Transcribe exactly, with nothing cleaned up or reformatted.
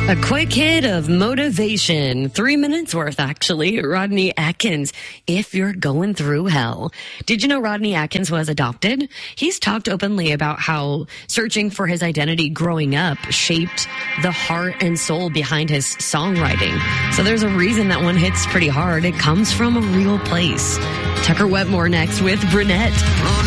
A quick hit of motivation. Three minutes worth, actually. Rodney Atkins, If You're Going Through Hell. Did you know Rodney Atkins was adopted? He's talked openly about how searching for his identity growing up shaped the heart and soul behind his songwriting. So there's a reason that one hits pretty hard. It comes from a real place. Tucker Wetmore next with Brunette.